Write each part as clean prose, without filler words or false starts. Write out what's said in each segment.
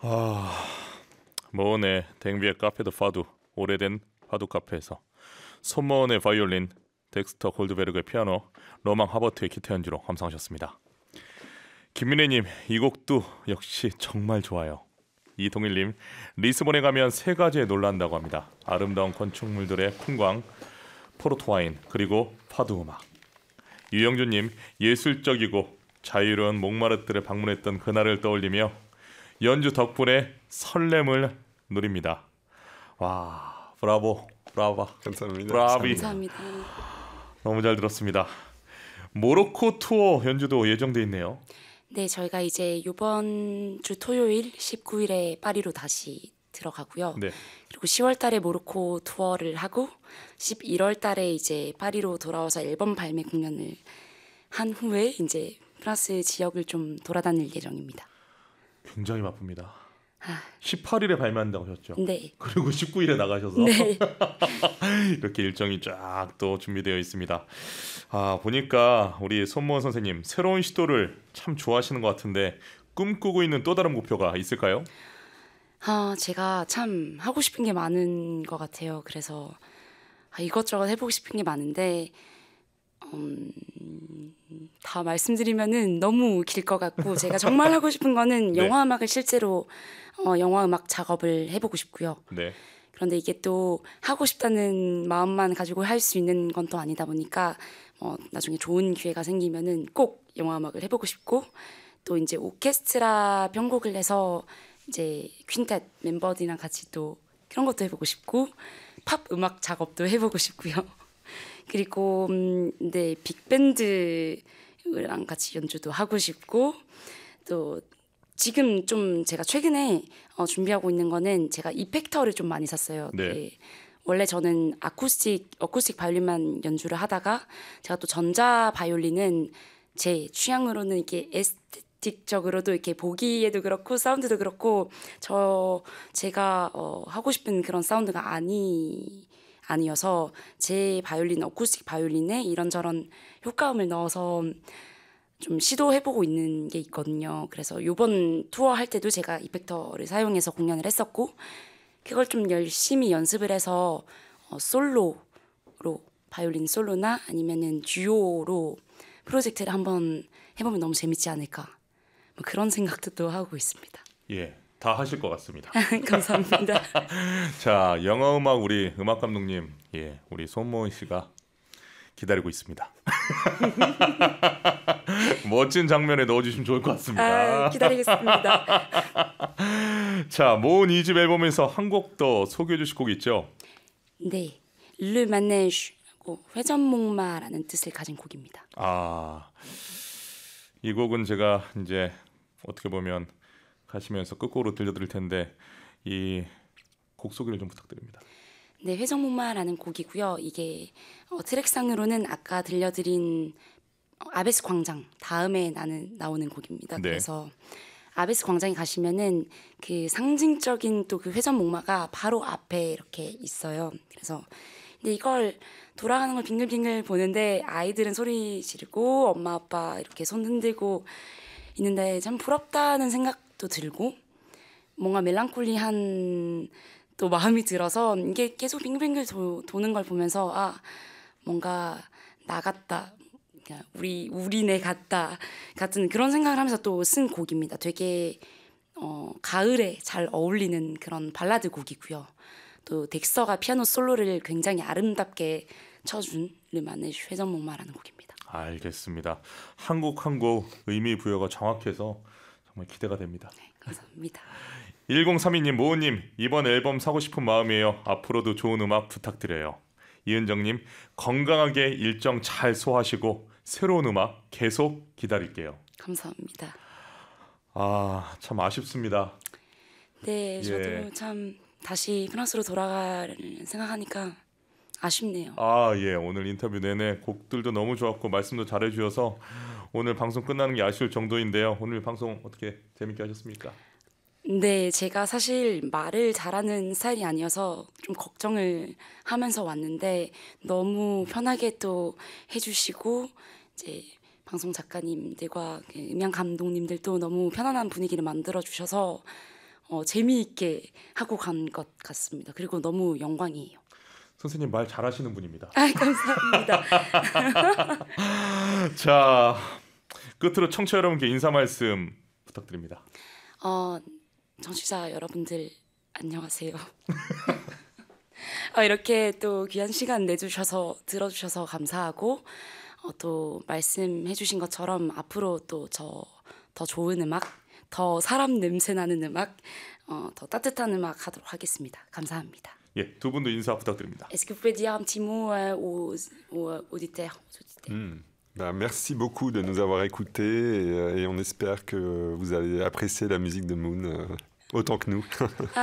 아, 모은의 댕비의 카페 드 파두, 오래된 파두 카페에서 손모은의 바이올린, 덱스터 골드베르그의 피아노, 로망 하버트의 기타 연주로 감상하셨습니다. 김민혜님, 이 곡도 역시 정말 좋아요. 이동일님, 리스본에 가면 세 가지에 놀란다고 합니다. 아름다운 건축물들의 풍광, 포르토와인, 그리고 파두 음악. 유영준님, 예술적이고 자유로운 몽마르트를 방문했던 그날을 떠올리며 연주 덕분에 설렘을 누립니다. 와, 브라보, 브라바, 감사합니다. 브라비. 감사합니다. 너무 잘 들었습니다. 모로코 투어 연주도 예정돼 있네요. 네, 저희가 이제 이번 주 토요일 19일에 파리로 다시 들어가고요. 네. 그리고 10월 달에 모로코 투어를 하고 11월 달에 이제 파리로 돌아와서 앨범 발매 공연을 한 후에 이제 프랑스 지역을 좀 돌아다닐 예정입니다. 굉장히 바쁩니다. 아, 18일에 발매한다고 하셨죠? 네. 그리고 19일에 나가셔서 네. 이렇게 일정이 쫙 또 준비되어 있습니다. 아, 보니까 우리 손모은 선생님 새로운 시도를 참 좋아하시는 것 같은데 꿈꾸고 있는 또 다른 목표가 있을까요? 제가 참 하고 싶은 게 많은 것 같아요. 그래서 이것저것 해보고 싶은 게 많은데 다 말씀드리면은 너무 길 것 같고 제가 정말 하고 싶은 거는 네. 영화 음악을 실제로 영화 음악 작업을 해보고 싶고요. 네. 그런데 이게 또 하고 싶다는 마음만 가지고 할 수 있는 건 또 아니다 보니까 나중에 좋은 기회가 생기면은 꼭 영화 음악을 해보고 싶고 또 이제 오케스트라 편곡을 해서 이제 퀸텟 멤버들이랑 같이 또 그런 것도 해보고 싶고 팝 음악 작업도 해보고 싶고요. 그리고 네, 빅밴드랑 같이 연주도 하고 싶고 또 지금 좀 제가 최근에 준비하고 있는 거는 제가 이펙터를 좀 많이 샀어요. 네. 원래 저는 어쿠스틱 바이올린만 연주를 하다가 제가 또 전자 바이올린은 제 취향으로는 이게 에스테틱적으로도 이렇게 보기에도 그렇고 사운드도 그렇고 제가 하고 싶은 그런 사운드가 아니어서 제 바이올린 어쿠스틱 바이올린에 이런저런 효과음을 넣어서 좀 시도해보고 있는 게 있거든요. 그래서 이번 투어 할 때도 제가 이펙터를 사용해서 공연을 했었고 그걸 좀 열심히 연습을 해서 솔로로 바이올린 솔로나 아니면은 듀오로 프로젝트를 한번 해보면 너무 재밌지 않을까 뭐 그런 생각도 또 하고 있습니다. 예, 다 하실 것 같습니다. 감사합니다. 자, 영화 음악 우리 음악 감독님, 예, 우리 손모은 씨가 기다리고 있습니다. 멋진 장면에 넣어주시면 좋을 것 같습니다. 기다리겠습니다. 자, 모은 2집 앨범에서 한 곡 더 소개해 주실 곡 있죠? 네, 르 마네슈고 회전목마라는 뜻을 가진 곡입니다. 아, 이 곡은 제가 이제 어떻게 보면 가시면서 끝곡으로 들려드릴 텐데 이 곡 소개를 좀 부탁드립니다. 네, 회전목마라는 곡이고요. 이게 트랙상으로는 아까 들려드린 아베스 광장 다음에 나오는 곡입니다. 네. 그래서 아베스 광장에 가시면은 그 상징적인 또 그 회전목마가 바로 앞에 이렇게 있어요. 그래서 근데 이걸 돌아가는 걸 빙글빙글 보는데 아이들은 소리 지르고 엄마 아빠 이렇게 손 흔들고 있는데 참 부럽다는 생각도 들고 뭔가 멜랑콜리한 또 마음이 들어서 이게 계속 빙글빙글 도는 걸 보면서 뭔가 나 같다. 그러니까 우리네 같다 같은 그런 생각을 하면서 또 쓴 곡입니다. 되게 가을에 잘 어울리는 그런 발라드 곡이고요. 또 덱스터가 피아노 솔로를 굉장히 아름답게 쳐준 르마네슈 회전목마라는 곡입니다. 알겠습니다. 한 곡 한 곡 의미 부여가 정확해서 정말 기대가 됩니다. 네, 감사합니다. 1032님, 모은님, 이번 앨범 사고 싶은 마음이에요. 앞으로도 좋은 음악 부탁드려요. 이은정님, 건강하게 일정 잘 소화하시고 새로운 음악 계속 기다릴게요. 감사합니다. 아, 참 아쉽습니다. 네, 저도 예. 참 다시 프랑스로 돌아갈 생각하니까 아쉽네요. 아, 예, 오늘 인터뷰 내내 곡들도 너무 좋았고 말씀도 잘해주셔서 오늘 방송 끝나는 게 아쉬울 정도인데요. 오늘 방송 어떻게 재밌게 하셨습니까? 네, 제가 사실 말을 잘하는 스타일이 아니어서 좀 걱정을 하면서 왔는데 너무 편하게 또 해주시고 이제 방송 작가님들과 음향 감독님들도 너무 편안한 분위기를 만들어 주셔서 재미있게 하고 간 것 같습니다. 그리고 너무 영광이에요. 선생님 말 잘하시는 분입니다. 감사합니다. 자, 끝으로 청취자 여러분께 인사 말씀 부탁드립니다. 청취자 여러분들 안녕하세요. 이렇게 또 귀한 시간 내주셔서 들어주셔서 감사하고 또 말씀해주신 것처럼 앞으로 또 더 좋은 음악, 더 사람 냄새 나는 음악, 더 따뜻한 음악 하도록 하겠습니다. 감사합니다. 예, 두 분도 인사 부탁드립니다. Est-ce que vous pouvez dire un petit mot aux auditeurs? Merci beaucoup de nous avoir écoutés et on espère que vous allez apprécier la musique de Moon autant que nous.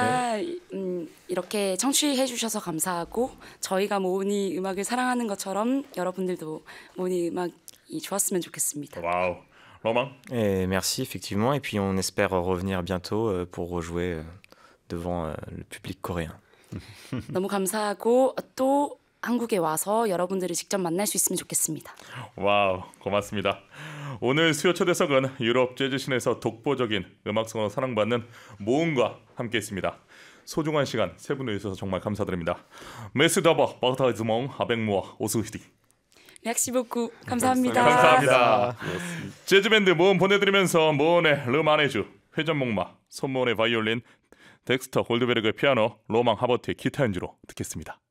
이렇게 청취해 주셔서 감사하고 저희가 모으니 음악을 사랑하는 것처럼 여러분들도 모으니 음악이 좋았으면 좋겠습니다. 와우, 로망. Et merci effectivement et puis on espère revenir bientôt pour rejouer devant le public coréen. 너무 감사하고 또 한국에 와서 여러분들을 직접 만날 수 있으면 좋겠습니다. 와우, 고맙습니다. 오늘 수요 초대석은 유럽 재즈신에서 독보적인 음악성으로 사랑받는 모은과 함께했습니다. 소중한 시간 세 분을 주셔서 정말 감사드립니다. 메스 더버 바타즈몽 하백무어 오스히디. Merci beaucoup. 감사합니다. 감사합니다. 재즈 밴드 모은 보내드리면서 모은의 르마네주, 회전목마, 손모은의 바이올린, 덱스터 골드베르그의 피아노, 로망 하버트의 기타 연주로 듣겠습니다.